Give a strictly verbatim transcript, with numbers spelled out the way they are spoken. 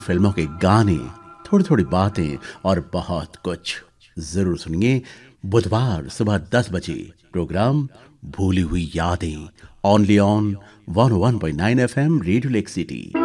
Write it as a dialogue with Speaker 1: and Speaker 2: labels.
Speaker 1: फिल्मों के गाने, थोड़ी थोड़ी बातें और बहुत कुछ जरूर सुनिए बुधवार सुबह दस बजे प्रोग्राम भूली हुई यादें only on one one point nine F M radio lake city.